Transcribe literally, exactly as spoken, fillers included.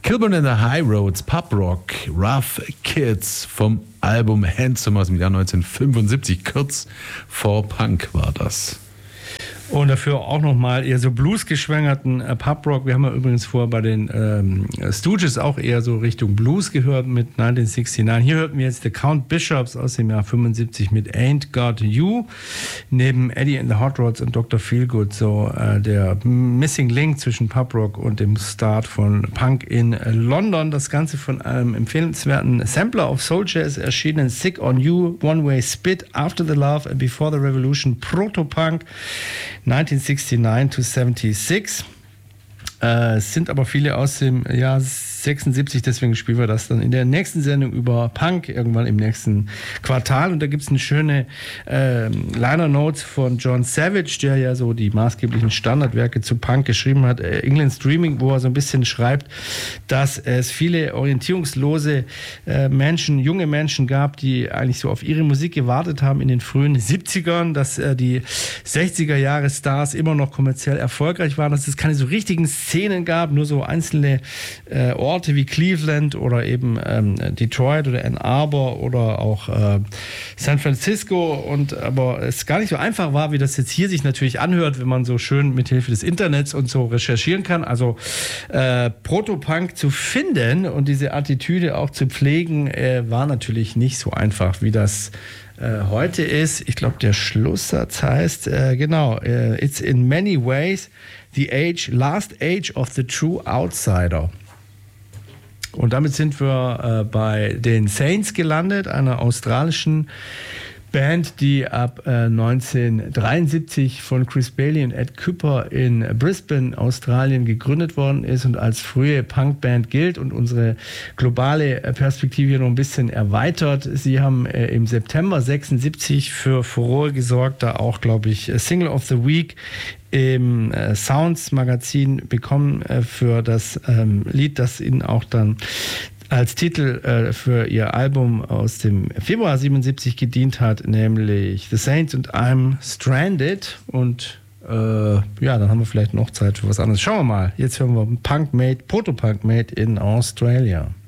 Kilburn and the High Roads, Pub Rock, Rough Kids vom Album Handsome aus dem Jahr neunzehnhundertfünfundsiebzig. Kurz vor Punk war das. Und dafür auch nochmal eher so bluesgeschwängerten äh, Pub-Rock. Wir haben ja übrigens vorher bei den ähm, Stooges auch eher so Richtung Blues gehört mit neunzehnhundertneunundsiebzig. Hier hörten wir jetzt The Count Bishops aus dem Jahr fünfundsiebzig mit Ain't Got You. Neben Eddie and the Hot Rods und Doktor Feelgood so äh, der Missing Link zwischen Pub-Rock und dem Start von Punk in äh, London. Das Ganze von einem empfehlenswerten Sampler of Soul Jazz erschienen Sick on You, One Way Spit, After the Love and Before the Revolution, Proto-Punk neunzehnhundertneunundsiebzig to seventy-six. Äh, es sind aber viele aus dem Jahr sechsundsiebzig, deswegen spielen wir das dann in der nächsten Sendung über Punk, irgendwann im nächsten Quartal. Und da gibt es eine schöne äh, Liner Notes von John Savage, der ja so die maßgeblichen Standardwerke zu Punk geschrieben hat, äh, England's Dreaming, wo er so ein bisschen schreibt, dass es viele orientierungslose äh, Menschen, junge Menschen gab, die eigentlich so auf ihre Musik gewartet haben in den frühen siebzigern, dass äh, die sechziger Jahre Stars immer noch kommerziell erfolgreich waren, dass es keine so richtigen Szenen gab, nur so einzelne äh, Orte wie Cleveland oder eben ähm, Detroit oder Ann Arbor oder auch äh, San Francisco, und aber es gar nicht so einfach war, wie das jetzt hier sich natürlich anhört, wenn man so schön mit Hilfe des Internets und so recherchieren kann. Also äh, Proto-Punk zu finden und diese Attitüde auch zu pflegen, äh, war natürlich nicht so einfach, wie das äh, heute ist. Ich glaube, der Schlusssatz heißt, äh, genau, äh, it's in many ways the age, last age of the true outsider. Und damit sind wir äh, bei den Saints gelandet, einer australischen Band, die ab äh, neunzehnhundertdreiundsiebzig von Chris Bailey und Ed Kuepper in Brisbane, Australien gegründet worden ist und als frühe Punkband gilt und unsere globale Perspektive hier noch ein bisschen erweitert. Sie haben äh, im September sechsundsiebzig für Furore gesorgt, da auch, glaube ich, Single of the Week im äh, Sounds Magazin bekommen äh, für das ähm, Lied, das ihnen auch dann als Titel äh, für ihr Album aus dem Februar siebenundsiebzig gedient hat, nämlich The Saints und I'm Stranded. Und äh, ja, dann haben wir vielleicht noch Zeit für was anderes. Schauen wir mal. Jetzt hören wir Punk Made, Proto-Punk Made in Australia.